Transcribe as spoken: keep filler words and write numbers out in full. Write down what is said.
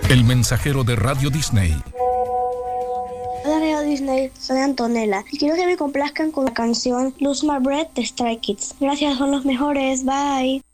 El mensajero de Radio Disney. Hola Radio Disney, soy Antonella y quiero que me complazcan con la canción Lose My Breath de Stray Kids. Gracias, son los mejores, bye.